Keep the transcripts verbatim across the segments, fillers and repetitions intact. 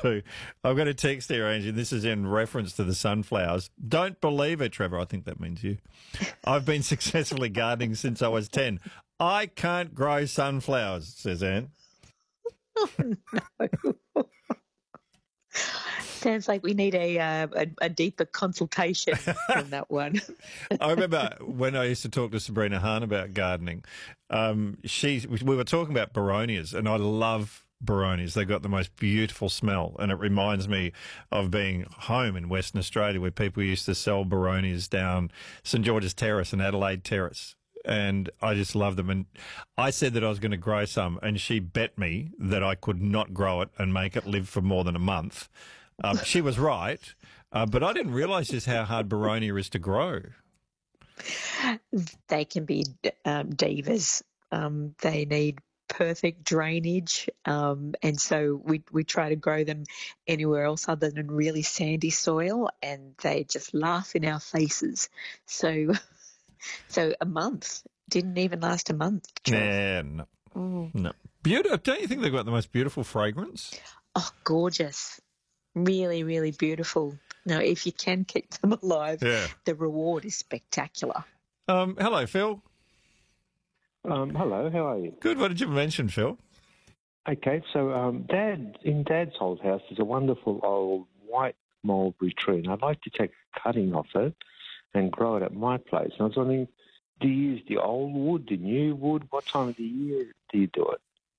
too. I've got a text here, Angie. This is in reference to the sunflowers. Don't believe it, Trevor. I think that means you. I've been successfully gardening since I was ten. I can't grow sunflowers, says Anne. Oh, no. Sounds like we need a, uh, a a deeper consultation on that one. I remember when I used to talk to Sabrina Hahn about gardening, um, she we were talking about Baronias, and I love Baronias. They've got the most beautiful smell, and it reminds me of being home in Western Australia where people used to sell Baronias down St George's Terrace and Adelaide Terrace. And I just love them. And I said that I was going to grow some, and she bet me that I could not grow it and make it live for more than a month. Um, she was right, uh, but I didn't realise just how hard Boronia is to grow. They can be um, divas. Um, they need perfect drainage, um, and so we we try to grow them anywhere else other than really sandy soil, and they just laugh in our faces. So, so a month didn't even last a month. Yeah, no, mm. no. Beautiful. Don't you think they've got the most beautiful fragrance? Oh, gorgeous. Really, really beautiful. Now, if you can keep them alive, yeah. the reward is spectacular. Um, hello, Phil. Um, hello, how are you? Good. What did you mention, Phil? Okay, so um, Dad, in Dad's old house, there's a wonderful old white mulberry tree, and I'd like to take a cutting off it and grow it at my place. And I was wondering, do you use the old wood, the new wood? What time of the year do you do it?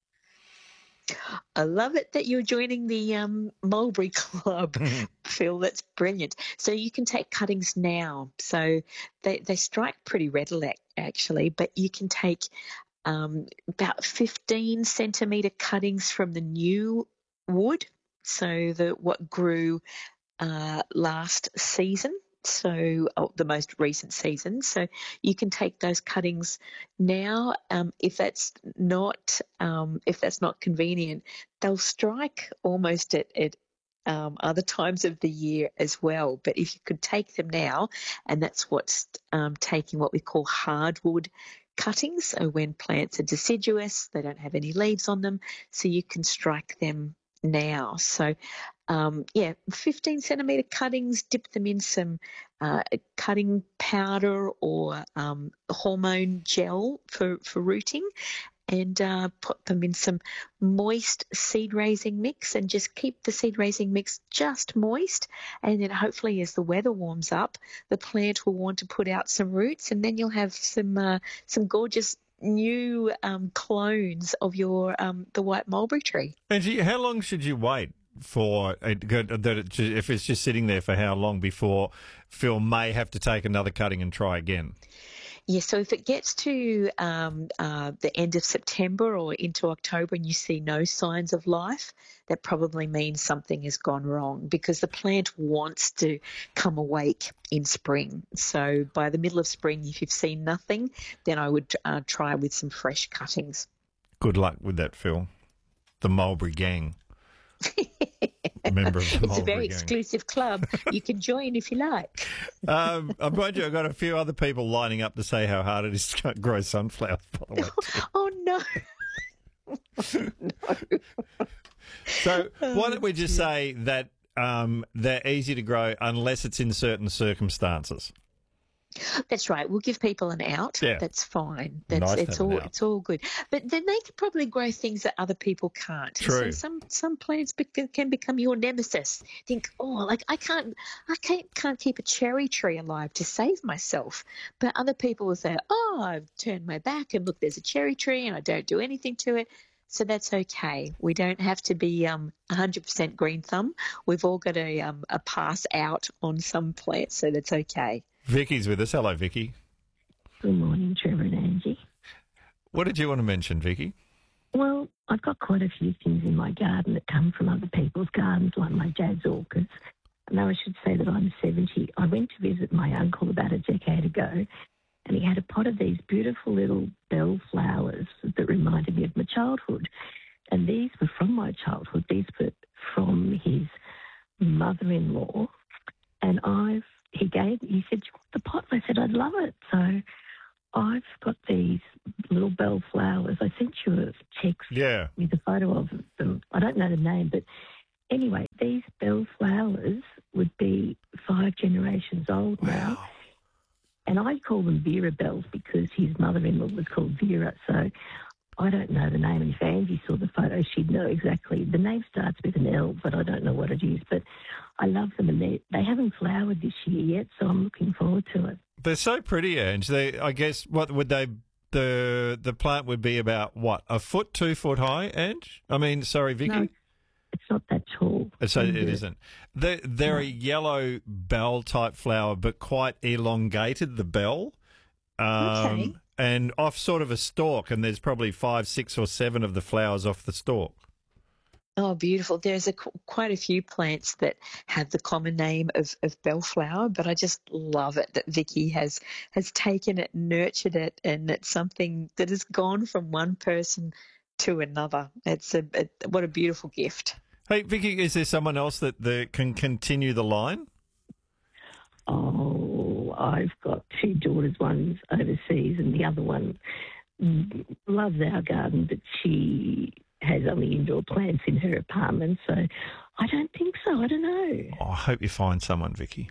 I love it that you're joining the um, Mulberry Club, Phil. That's brilliant. So you can take cuttings now. So they, they strike pretty readily, actually, but you can take um, about fifteen centimetre cuttings from the new wood, so the what grew uh, last season. So oh, the most recent season. So you can take those cuttings now. Um, if that's not um, if that's not convenient, they'll strike almost at, at um, other times of the year as well. But if you could take them now, and that's what's um, taking what we call hardwood cuttings. So when plants are deciduous, they don't have any leaves on them, so you can strike them now. So um, yeah, fifteen centimetre cuttings, dip them in some uh, cutting powder or um, hormone gel for, for rooting, and uh, put them in some moist seed raising mix, and just keep the seed raising mix just moist, and then hopefully as the weather warms up, the plant will want to put out some roots, and then you'll have some uh, some gorgeous new um, clones of your um, the white mulberry tree. Angie, how long should you wait for it, that it, if it's just sitting there for how long before Phil may have to take another cutting and try again? Yeah, so if it gets to um, uh, the end of September or into October and you see no signs of life, that probably means something has gone wrong, because the plant wants to come awake in spring. So by the middle of spring, if you've seen nothing, then I would uh, try with some fresh cuttings. Good luck with that, Phil. The Mulberry Gang. Member of the it's Mulberry a very Gang. exclusive club. You can join if you like. um, I'm glad you. I've got a few other people lining up to say how hard it is to grow sunflowers. By the way, oh no! no. So why don't we just say that um, they're easy to grow unless it's in certain circumstances? That's right. We'll give people an out. Yeah. That's fine. That's Nice to it's have an all out. it's all good. But then they can probably grow things that other people can't. True. So some some plants bec- can become your nemesis. Think, oh, like I can't I can't can't keep a cherry tree alive to save myself. But other people will say, oh, I've turned my back and look, there's a cherry tree and I don't do anything to it. So that's okay. We don't have to be um, one hundred percent green thumb. We've all got a um, a pass out on some plants, so that's okay. Vicky's with us. Hello, Vicky. Good morning, Trevor and Angie. What did you want to mention, Vicky? Well, I've got quite a few things in my garden that come from other people's gardens, like my dad's orchids. Now, I should say that I'm seventy. I went to visit my uncle about a decade ago, and he had a pot of these beautiful little bell flowers that reminded me of my childhood. And these were from my childhood. These were from his mother-in-law. And I've, he gave, he said, do you want the pot? And I said, I'd love it. So I've got these little bell flowers. I sent you a text Yeah. with a photo of them. I don't know the name, but anyway, these bellflowers would be five generations old now. Wow. And I call them Vera bells because his mother-in-law was called Vera. So I don't know the name. And if Angie saw the photo, she'd know exactly. The name starts with an L, but I don't know what it is. But I love them, and they, they haven't flowered this year yet, so I'm looking forward to it. They're so pretty, Ange. They, I guess, what would they... The the plant would be about, what, a foot, two foot high, Ange? I mean, sorry, Vicky? No, it's not that tall. So it isn't. They're, they're No. a yellow bell-type flower, but quite elongated, the bell. Um, Okay. And off sort of a stalk, and there's probably five, six or seven of the flowers off the stalk. Oh, beautiful. There's a, qu- quite a few plants that have the common name of, of bellflower, but I just love it that Vicky has, has taken it, nurtured it, and it's something that has gone from one person to another. It's a, it, what a beautiful gift. Hey, Vicky, is there someone else that, that can continue the line? Oh, I've got two daughters. One's overseas and the other one mm, loves our garden, but she has only indoor plants in her apartment. So I don't think so. I don't know. Oh, I hope you find someone, Vicky.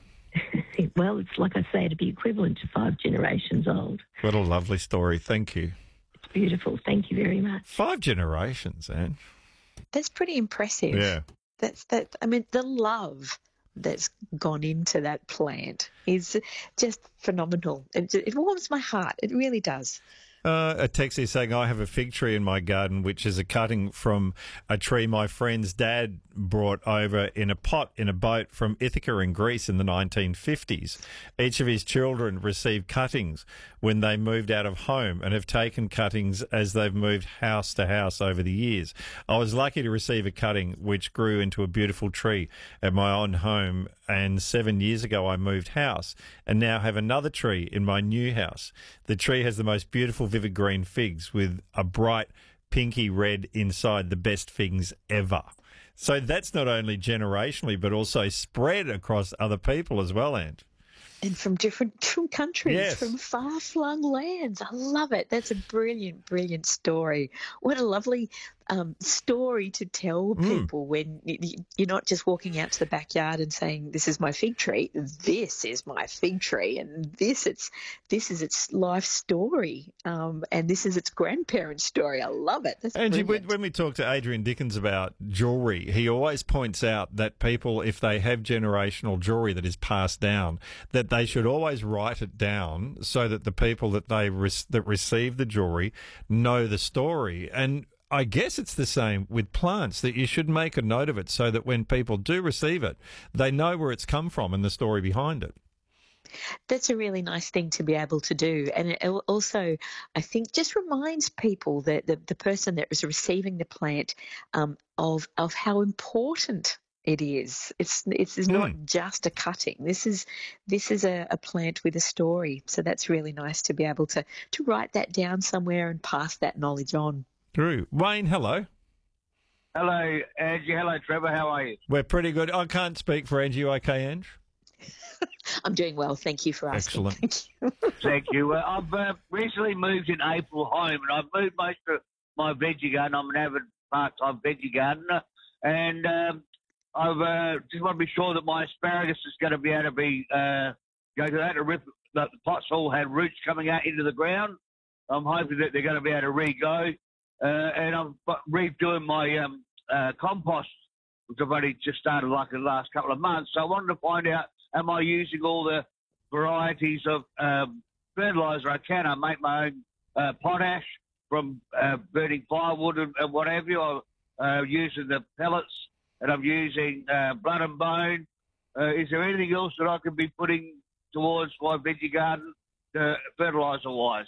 Well, it's like I say, to be equivalent to five generations old. What a lovely story. Thank you. It's beautiful. Thank you very much. Five generations, Anne. That's pretty impressive. Yeah. That's that. I mean, the love that's gone into that plant is just phenomenal. It, it warms my heart. It really does. Uh, a text is saying, I have a fig tree in my garden, which is a cutting from a tree my friend's dad brought over in a pot in a boat from Ithaca in Greece in the nineteen fifties. Each of his children received cuttings when they moved out of home and have taken cuttings as they've moved house to house over the years. I was lucky to receive a cutting which grew into a beautiful tree at my own home, and seven years ago I moved house and now have another tree in my new house. The tree has the most beautiful vivid green figs with a bright pinky red inside, the best figs ever. So that's not only generationally but also spread across other people as well, Ant. And from different from countries, Yes. from far-flung lands. I love it. That's a brilliant, brilliant story. What a lovely um, story to tell people when y- y- you're not just walking out to the backyard and saying, "This is my fig tree. This is my fig tree," and this it's this is its life story, um, and this is its grandparents' story. I love it. That's Angie, when, brilliant. when we talk to Adrian Dickens about jewellery, he always points out that people, if they have generational jewellery that is passed down, that they should always write it down so that the people that they re- that receive the jewellery know the story. And I guess it's the same with plants, that you should make a note of it so that when people do receive it, they know where it's come from and the story behind it. That's a really nice thing to be able to do. And it al- also, I think, just reminds people that the, the person that is receiving the plant um, of of how important it is. It's it's, it's not just a cutting. This is this is a, a plant with a story. So that's really nice to be able to, to write that down somewhere and pass that knowledge on. True. Wayne, hello. Hello, Angie. Hello, Trevor. How are you? We're pretty good. I can't speak for Angie. You okay, Ange? I'm doing well. Thank you for asking. Excellent. Thank you. Thank you. Uh, I've uh, recently moved in April home, and I've moved most of my veggie garden. I'm an avid part-time veggie gardener, and um, I've uh, just want to be sure that my asparagus is going to be able to be uh, go to that. To rip, the pots all had roots coming out into the ground. I'm hoping that they're going to be able to re-go, uh, and I'm redoing my um, uh, compost, which I've only just started like in the last couple of months. So I wanted to find out, am I using all the varieties of um, fertiliser I can? I make my own uh, potash from uh, burning firewood and, and whatever. I'm uh, using the pellets, and I'm using uh, blood and bone. Uh, is there anything else that I can be putting towards my veggie garden, uh, fertiliser-wise?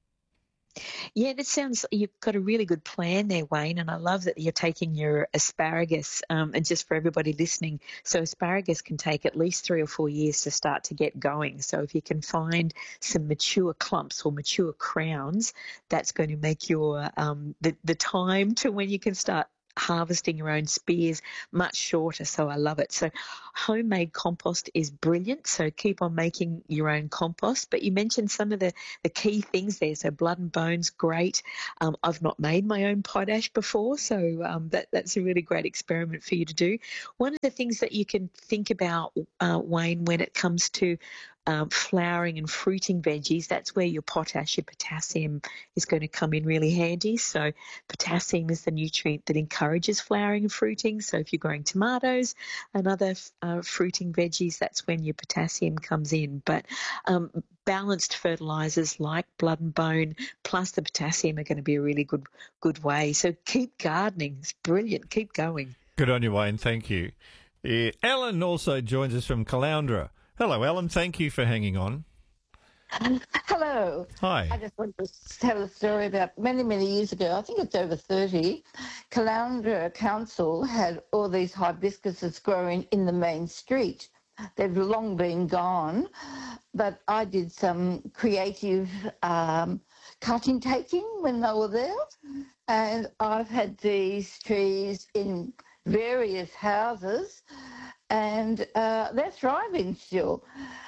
Yeah, that sounds, you've got a really good plan there, Wayne, and I love that you're taking your asparagus, um, and just for everybody listening, so asparagus can take at least three or four years to start to get going. So if you can find some mature clumps or mature crowns, that's going to make your um, the, the time to when you can start harvesting your own spears, much shorter. So I love it. So homemade compost is brilliant. So keep on making your own compost. But you mentioned some of the, the key things there. So blood and bones, great. Um, I've not made my own potash before, so um, that, that's a really great experiment for you to do. One of the things that you can think about, uh, Wayne, when it comes to Um, flowering and fruiting veggies, that's where your potash, your potassium is going to come in really handy. So potassium is the nutrient that encourages flowering and fruiting. So if you're growing tomatoes and other uh, fruiting veggies, that's when your potassium comes in. But um, balanced fertilisers like blood and bone plus the potassium are going to be a really good good way. So keep gardening. It's brilliant. Keep going. Good on you, Wayne. Thank you. Uh, Ellen also joins us from Caloundra. Hello, Ellen. Thank you for hanging on. Hello. Hi. I just want to tell a story about many, many years ago. I think it's over thirty. Caloundra Council had all these hibiscuses growing in the main street. They've long been gone, but I did some creative um, cutting taking when they were there, and I've had these trees in various houses, and uh, they're thriving still.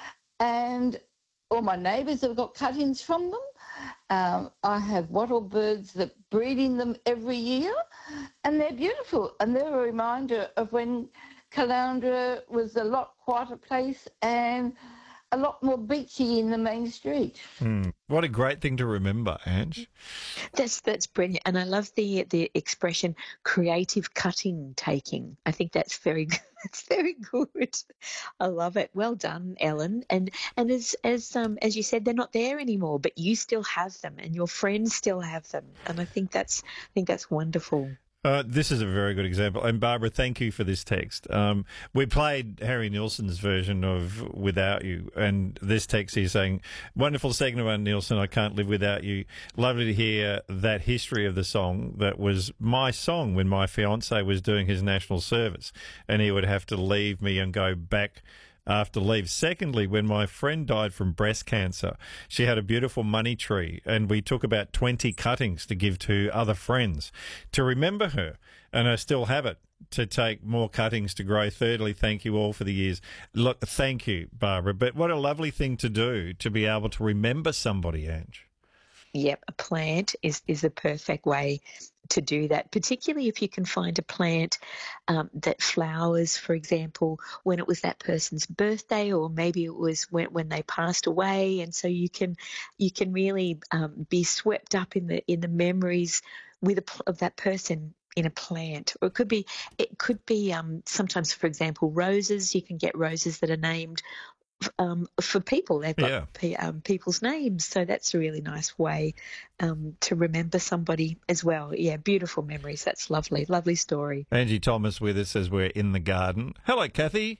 And all my neighbours have got cuttings from them. Um, I have wattle birds that breed in them every year, and they're beautiful. And they're a reminder of when Caloundra was a lot quieter place and a lot more beachy in the main street. Mm, what a great thing to remember, Ange. That's that's brilliant, and I love the the expression creative cutting taking. I think that's very that's very good. I love it. Well done, Ellen. And and as as um as you said, they're not there anymore, but you still have them, and your friends still have them, and I think that's I think that's wonderful. Uh, this is a very good example. And Barbara, thank you for this text. Um, we played Harry Nilsson's version of Without You, and this text is saying, wonderful segment on Nilsson, I Can't Live Without You. Lovely to hear that history of the song that was my song when my fiancé was doing his national service, and he would have to leave me and go back after leave. Secondly, when my friend died from breast cancer, she had a beautiful money tree, and we took about twenty cuttings to give to other friends to remember her, and I still have it to take more cuttings to grow. Thirdly, thank you all for the years. Look, thank you, Barbara, but what a lovely thing to do to be able to remember somebody, Ange. Yep, a plant is, is the perfect way to do that, particularly if you can find a plant um, that flowers, for example, when it was that person's birthday, or maybe it was when, when they passed away, and so you can you can really um, be swept up in the in the memories with a, of that person in a plant. Or it could be it could be um, sometimes, for example, roses. You can get roses that are named Um, for people. They've got Yeah. pe- um, people's names, so that's a really nice way um, to remember somebody as well. Yeah, beautiful memories. That's lovely, lovely story. Angie Thomas with us as we're in the garden. Hello, Kathy.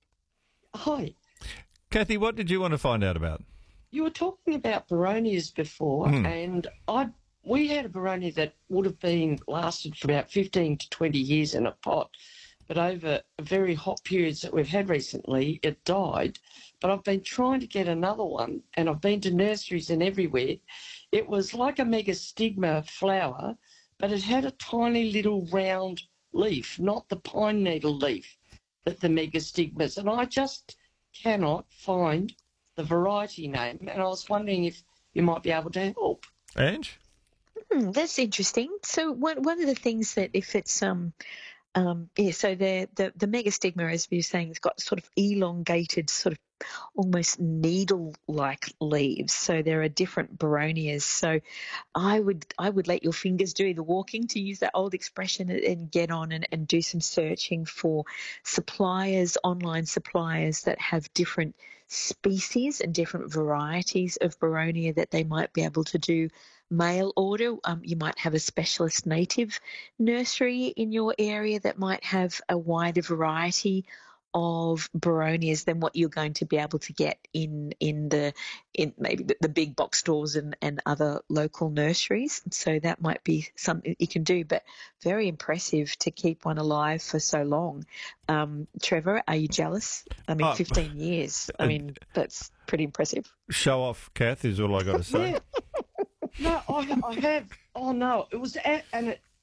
Hi. Kathy, what did you want to find out about? You were talking about Baronias before, Hmm. and I we had a Baronia that would have been lasted for about fifteen to twenty years in a pot, but over very hot periods that we've had recently, it died. But I've been trying to get another one, and I've been to nurseries and everywhere. It was like a megastigma flower, but it had a tiny little round leaf, not the pine needle leaf that the megastigmas. And I just cannot find the variety name, and I was wondering if you might be able to help. Ange? Hmm, that's interesting. So one one of the things that if it's um um yeah, so the the the megastigma, as we were saying, has got sort of elongated, sort of almost needle-like leaves. So there are different Baronias. So I would I would let your fingers do the walking, to use that old expression, and, and get on and, and do some searching for suppliers, online suppliers that have different species and different varieties of Baronia that they might be able to do mail order. Um, you might have a specialist native nursery in your area that might have a wider variety of Baronias than what you're going to be able to get in in the in maybe the, the big box stores and, and other local nurseries. So that might be something you can do, but very impressive to keep one alive for so long. Um, Trevor, are you jealous? I mean, Oh. fifteen years. I mean, that's pretty impressive. Show off, Kath, is all I got to say. Yeah. No, I, I have. Oh, no. It was, a- and it,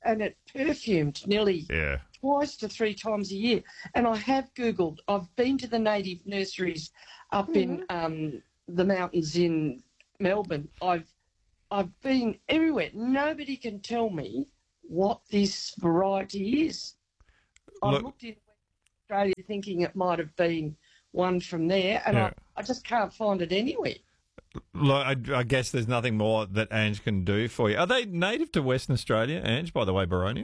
and it's perfumed nearly Yeah. twice to three times a year. And I have Googled, I've been to the native nurseries up mm-hmm. in um, the mountains in Melbourne. I've I've been everywhere. Nobody can tell me what this variety is. I Look, looked in Australia thinking it might have been one from there, and yeah. I, I just can't find it anywhere. Look, I, I guess there's nothing more that Ange can do for you. Are they native to Western Australia, Ange, by the way, Boronia?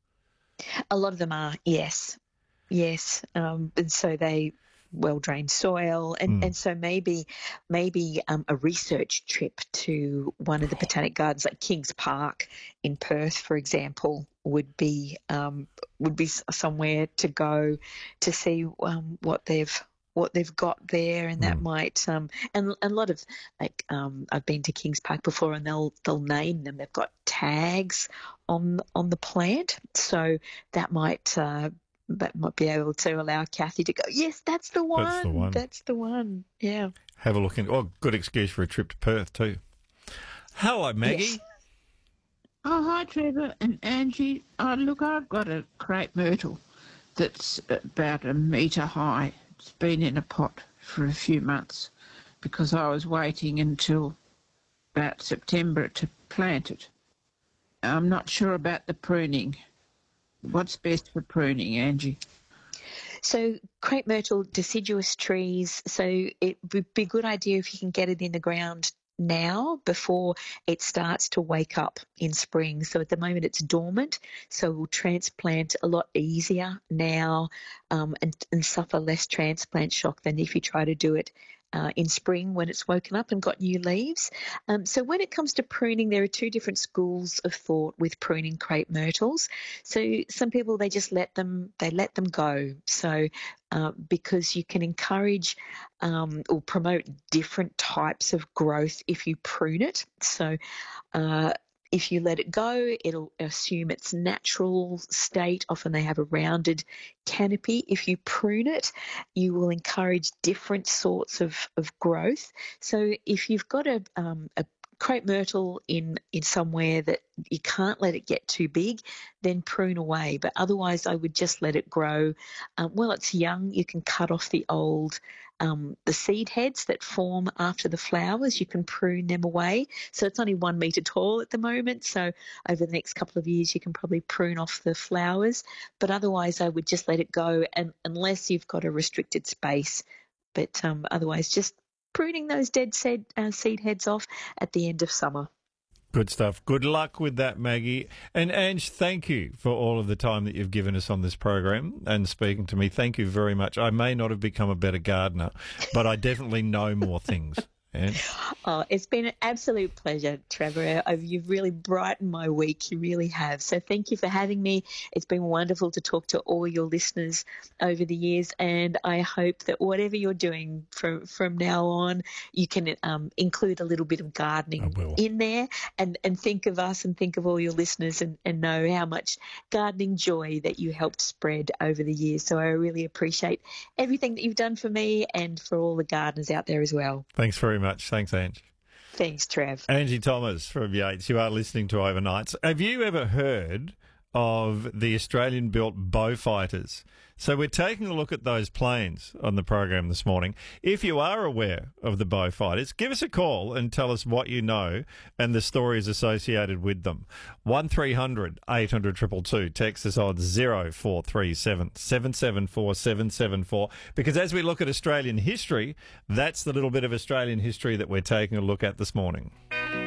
A lot of them are, yes. Yes. Um, and so they well-drained soil. And, mm. and so maybe maybe um, a research trip to one of the botanic gardens, like Kings Park in Perth, for example, would be um, would be somewhere to go to see um, what they've what they've got there, and that mm. might um, and, and a lot of like um, I've been to Kings Park before, and they'll they'll name them. They've got tags on on the plant, so that might uh, that might be able to allow Kathy to go, yes, that's the one. That's the one. That's the one. Yeah. Have a look in. Oh, good excuse for a trip to Perth too. Hello, Maggie. Yes. Oh, hi, Trevor and Angie. Oh, look, I've got a crepe myrtle that's about a metre high. It's been in a pot for a few months because I was waiting until about September to plant it. I'm not sure about the pruning. What's best for pruning, Angie? So crepe myrtle, deciduous trees, so it would be a good idea if you can get it in the ground now before it starts to wake up in spring. So at the moment it's dormant, so we'll transplant a lot easier now um, and, and suffer less transplant shock than if you try to do it Uh, in spring when it's woken up and got new leaves. Um, so when it comes to pruning, there are two different schools of thought with pruning crepe myrtles. So some people, they just let them, they let them go. So uh, because you can encourage um, or promote different types of growth if you prune it. So uh, if you let it go, it'll assume its natural state. Often they have a rounded canopy. If you prune it, you will encourage different sorts of, of growth. So if you've got a, um, a crepe myrtle in, in somewhere that you can't let it get too big, then prune away. But otherwise, I would just let it grow. Um, while it's young, you can cut off the old Um, the seed heads that form after the flowers. You can prune them away. So it's only one metre tall at the moment. So over the next couple of years, you can probably prune off the flowers. But otherwise, I would just let it go, and unless you've got a restricted space. But um, otherwise, just pruning those dead seed, uh, seed heads off at the end of summer. Good stuff. Good luck with that, Maggie. And Ange, thank you for all of the time that you've given us on this program and speaking to me. Thank you very much. I may not have become a better gardener, but I definitely know more things. Ange? Oh, it's been an absolute pleasure, Trevor. You've really brightened my week. You really have. So thank you for having me. It's been wonderful to talk to all your listeners over the years, and I hope that whatever you're doing from from now on, you can um, include a little bit of gardening in there, and, and think of us and think of all your listeners, and, and know how much gardening joy that you helped spread over the years. So I really appreciate everything that you've done for me and for all the gardeners out there as well. Thanks very much. Thanks, Ange. Thanks, Trev. Angie Thomas from Yates. You are listening to Overnights. Have you ever heard of the Australian-built Beaufighters? So we're taking a look at those planes on the program this morning. If you are aware of the Beaufighters, give us a call and tell us what you know and the stories associated with them. one three hundred eight hundred two two two. Text us on zero four three seven seven seven four seven seven four. Because as we look at Australian history, that's the little bit of Australian history that we're taking a look at this morning.